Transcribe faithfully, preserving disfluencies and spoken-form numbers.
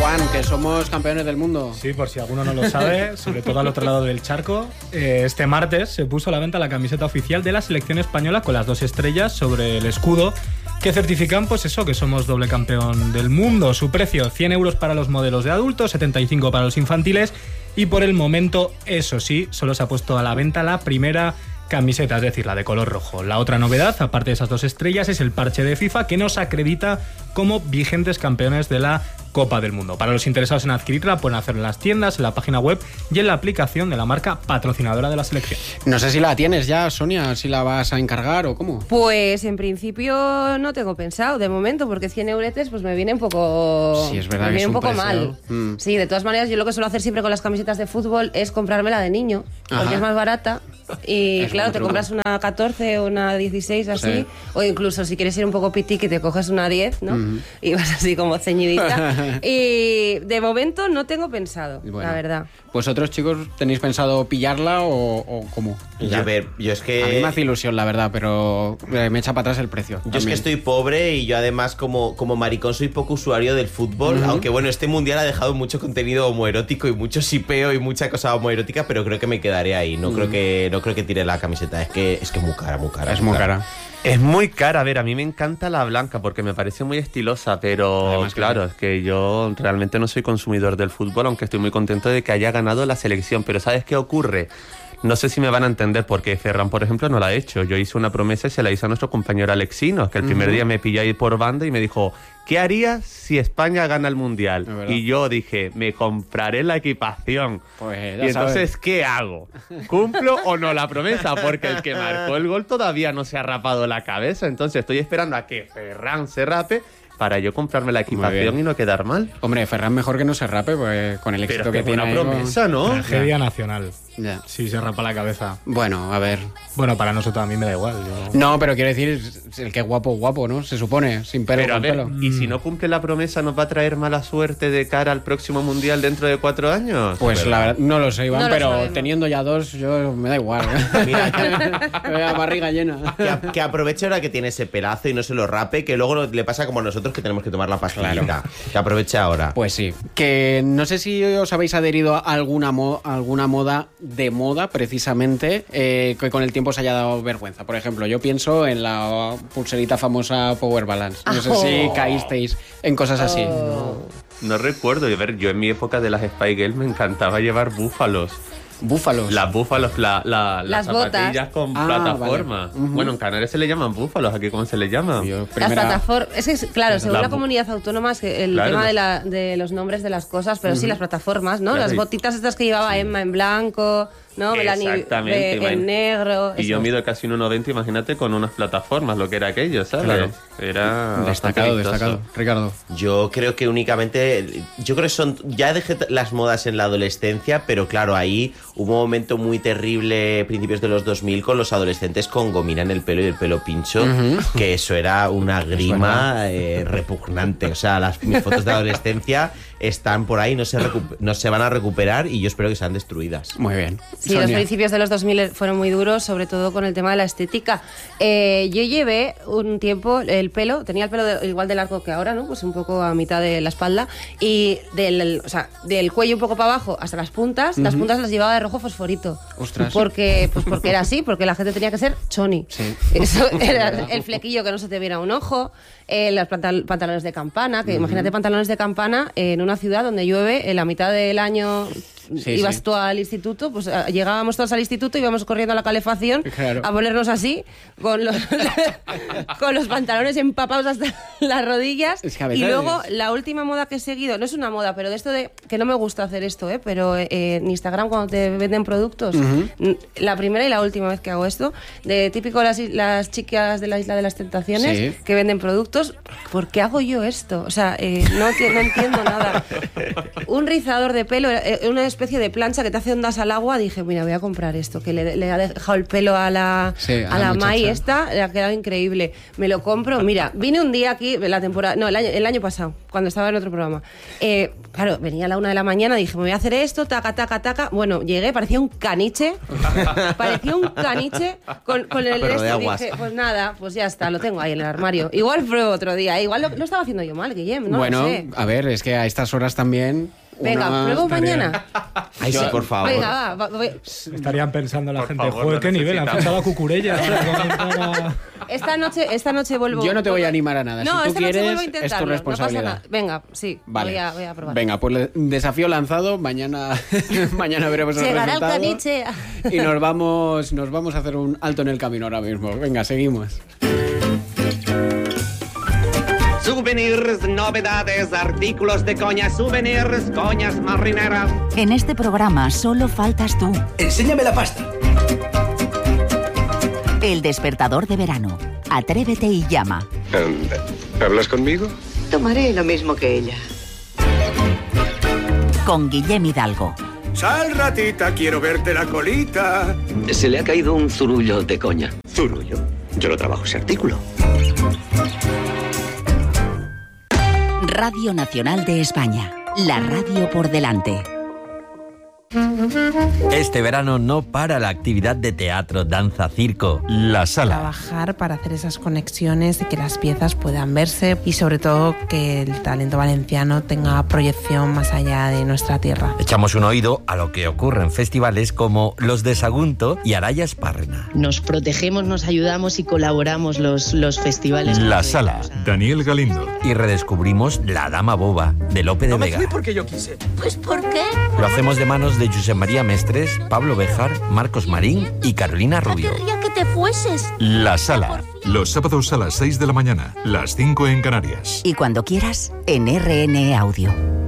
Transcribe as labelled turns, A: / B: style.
A: Juan, que somos campeones del mundo.
B: Sí, por si alguno no lo sabe, sobre todo al otro lado del charco, eh, este martes se puso a la venta la camiseta oficial de la selección española con las dos estrellas sobre el escudo que certifican, pues eso, que somos doble campeón del mundo. Su precio, cien euros para los modelos de adultos, setenta y cinco para los infantiles, y por el momento, eso sí, solo se ha puesto a la venta la primera camiseta, es decir, la de color rojo. La otra novedad, aparte de esas dos estrellas, es el parche de FIFA que nos acredita como vigentes campeones de la Copa del Mundo. Para los interesados en adquirirla, pueden hacerlo en las tiendas, en la página web y en la aplicación de la marca patrocinadora de la selección.
A: No sé si la tienes ya, Sonia, si la vas a encargar o cómo.
C: Pues en principio no tengo pensado de momento, porque cien euretes pues me viene un poco,
A: sí, es verdad
C: me
A: que
C: viene
A: es
C: un
A: un
C: poco
A: precio.
C: mal.
A: Mm.
C: Sí, de todas maneras yo lo que suelo hacer siempre con las camisetas de fútbol es comprármela de niño, porque
A: Ajá.
C: es más barata. Y
A: Es
C: claro,
A: un
C: te
A: truco.
C: compras una catorce o una dieciséis así,
A: Sí.
C: o incluso si quieres ir un poco piti que te coges una diez, ¿no?
A: Ujú.
C: Y vas así como ceñidita. Y de momento no tengo pensado,
A: Bueno,
C: la verdad.
A: ¿Vosotros, chicos, tenéis pensado pillarla o, o cómo?
D: Y a ver, yo es que...
A: A mí me hace ilusión, la verdad, pero eh, me echa para atrás el precio.
D: Yo es que
A: también.
D: estoy pobre y yo además como, como maricón soy poco usuario del fútbol,
A: Uh-huh.
D: aunque bueno, este mundial ha dejado mucho contenido homoerótico y mucho sipeo y mucha cosa homoerótica, pero creo que me quedaré ahí, no
A: Uh-huh.
D: creo que no creo que tire la camiseta, es que es que es muy cara, muy cara.
A: Es muy cara.
E: Es muy cara, a ver, a mí me encanta la blanca porque me parece muy estilosa, pero
A: Además que
E: claro,
A: sí.
E: es que yo realmente no soy consumidor del fútbol, aunque estoy muy contento de que haya ganado la selección, pero ¿sabes qué ocurre? No sé si me van a entender porque Ferran, por ejemplo, no la ha hecho. Yo hice una promesa y se la hice a nuestro compañero Alexinos, que el primer
A: Ujú.
E: día me pilló ahí por banda y me dijo, ¿qué harías si España gana el Mundial?
A: Es verdad.
E: Y yo dije, me compraré la equipación.
A: Pues ya
E: Y entonces,
A: sabes.
E: ¿qué hago? ¿Cumplo o no la promesa? Porque el que marcó el gol todavía no se ha rapado la cabeza. Entonces estoy esperando a que Ferran se rape para yo comprarme la equipación
A: bien.
E: y no quedar mal.
A: Hombre, Ferran mejor que no se rape, pues con el éxito
E: Pero es
A: que
E: que fue
A: tiene.
E: una
A: ahí,
E: promesa, ¿no?
B: Tragedia nacional.
A: Ya.
B: Si se rapa la cabeza.
A: Bueno, a ver.
B: Bueno, para nosotros a mí me da igual. yo-
A: No, pero quiero decir, el que es guapo, guapo, ¿no? Se supone, sin pelo,
E: Pero a
A: con
E: ver,
A: pelo.
E: ¿y si no cumple la promesa nos va a traer mala suerte de cara al próximo Mundial dentro de cuatro años?
A: Pues
E: Pero-
A: la verdad, no lo sé, Iván,
C: No lo
A: pero
C: sabemos.
A: teniendo ya dos, yo me da igual. La barriga llena.
D: Que, a- que aproveche ahora que tiene ese pelazo y no se lo rape, que luego le pasa como a nosotros que tenemos que tomar la pastillita. Que aproveche ahora.
A: Pues sí. Que no sé si os habéis adherido a alguna, mo- alguna moda de moda, precisamente, eh, que con el tiempo os haya dado vergüenza. Por ejemplo, yo pienso en la pulserita famosa Power Balance. No sé
C: Oh.
A: si caísteis en cosas así.
E: No recuerdo. Y a ver, yo en mi época de las Spy Girls me encantaba llevar búfalos.
A: Búfalos.
E: Las búfalos, la, la-
C: Las
E: las zapatillas con
A: Ah,
E: plataforma.
A: vale. Ujú.
E: Bueno, en Canarias se le llaman búfalos, ¿aquí cómo se le llama?
A: Yo,
C: Las
A: primera-
C: plataformas, es que, claro, según
E: La
C: la,
E: bu-
C: comunidad autónoma es que el
E: Claro,
C: tema
E: no.
C: de, la, de los nombres de las cosas, pero sí las plataformas, ¿no?
E: Claro,
C: Las
E: y-
C: botitas estas que llevaba Emma en blanco, ¿no? Melanie
E: Exactamente,
C: de- en
E: imagínate.
C: negro.
E: Y yo
C: eso.
E: mido casi uno noventa, imagínate, con unas plataformas, lo que era aquello, ¿sabes?
A: Claro.
E: Era bastante
A: Destacado,
E: vistoso.
A: destacado. Ricardo.
D: Yo creo que únicamente, yo creo que son, ya dejé t- las modas en la adolescencia, pero claro, ahí hubo un momento muy terrible, principios de los dos mil, con los adolescentes con gomina en el pelo y el pelo pincho, que eso era una grima eh, repugnante. O sea, las, mis fotos de adolescencia están por ahí, no se, recu- no se van a recuperar y yo espero que sean destruidas.
A: Muy bien.
C: Sí, los
A: Sonia.
C: principios de los dos mil fueron muy duros, sobre todo con el tema de la estética. Eh, yo llevé un tiempo el pelo, tenía el pelo de- igual de largo que ahora, ¿no? Pues un poco a mitad de la espalda y del, o sea, del cuello un poco para abajo hasta las puntas, las puntas las llevaba de rojo fosforito.
A: Ostras.
C: Porque, pues porque era así, porque la gente tenía que ser choni.
A: Sí.
C: Eso era el flequillo que no se te viera un ojo, eh, los pantal- pantalones de campana, que imagínate pantalones de campana en una ciudad donde llueve en la mitad del año.
A: Sí,
C: ibas
A: sí.
C: tú al instituto, pues a- llegábamos todos al instituto, íbamos corriendo a la calefacción
A: Claro.
C: a ponernos así, con los, con los pantalones empapados hasta las rodillas.
A: Es que a
C: y
A: veces-
C: luego, la última moda que he seguido, no es una moda, pero de esto de, que no me gusta hacer esto, ¿eh? pero eh, en Instagram cuando te venden productos, n- la primera y la última vez que hago esto, de típico las, is- las chicas de la Isla de las Tentaciones
A: Sí.
C: que venden productos, ¿por qué hago yo esto? O sea, eh, no, ti- no entiendo nada. Un rizador de pelo, eh, una- especie de plancha que te hace ondas al agua. Dije, mira, voy a comprar esto, que le, le ha dejado el pelo a la,
A: Sí, a
C: a
A: la
C: la Mai
A: muchacha.
C: esta, le ha quedado increíble. Me lo compro. Mira, vine un día aquí, la temporada, no, el año, el año pasado, cuando estaba en otro programa. Eh, claro, venía a la una de la mañana, dije, me voy a hacer esto, taca, taca, taca. Bueno, llegué, parecía un caniche, parecía un caniche con, con el
D: Pero de
C: este.
D: aguas.
C: Dije, pues nada, pues ya está, lo tengo ahí en el armario. Igual pruebo otro día, ¿eh? Igual lo, lo estaba haciendo yo mal, Guillem, no
A: bueno,
C: lo sé.
A: a ver, es que a estas horas también.
C: Venga,
A: una
C: pruebo
B: tarea.
C: mañana.
D: Ay, sí, por favor.
C: Venga, va, va, voy.
B: Estarían pensando la
E: Por
B: gente,
E: favor,
B: joder,
E: lo
B: qué nivel, han
E: necesitamos.
B: fichado a Cucurella. para-
C: Esta noche, esta noche vuelvo.
A: Yo no te voy a
C: vuelvo-
A: animar a nada.
C: No,
A: Si tú
C: esta noche
A: quieres,
C: vuelvo a
A: es tu
C: intentarlo.
A: responsabilidad.
C: No pasa nada. Venga, sí.
A: Vale.
C: Voy, a, voy a probar.
A: Venga, pues le- desafío lanzado. Mañana, mañana veremos el
C: Llegará el
A: resultado.
C: caniche.
A: Y nos vamos, nos vamos a hacer un alto en el camino ahora mismo. Venga, seguimos.
F: Souvenirs, novedades, artículos de coña, souvenirs, coñas marineras.
G: En este programa solo faltas tú.
H: Enséñame la pasta.
G: El despertador de verano. Atrévete y llama.
I: Anda, ¿hablas conmigo?
J: Tomaré lo mismo que ella.
G: Con Guillem Hidalgo.
H: Sal, ratita, quiero verte la colita.
I: Se le ha caído un zurullo de coña. ¿Zurullo? Yo lo trabajo ese artículo.
G: Radio Nacional de España. La radio por delante.
K: Este verano no para la actividad de teatro, danza, circo, La Sala.
J: Trabajar para hacer esas conexiones y que las piezas puedan verse y sobre todo que el talento valenciano tenga proyección más allá de nuestra tierra.
K: Echamos un oído a lo que ocurre en festivales como los de Sagunto y Araya Espárrena.
J: Nos protegemos, nos ayudamos y colaboramos los, los festivales.
K: La Sala.
L: Daniel Galindo.
K: Y redescubrimos La Dama Boba de Lope de
H: No me
K: Vega.
H: fui porque yo quise.
G: Pues ¿por qué?
K: Lo hacemos de manos de Josep María Mestres, Pablo Béjar, Marcos Marín y Carolina Rubio.
G: Querría que te fueses.
L: La Sala. Los sábados a las seis de la mañana, las cinco en Canarias.
G: Y cuando quieras, en R N E Audio.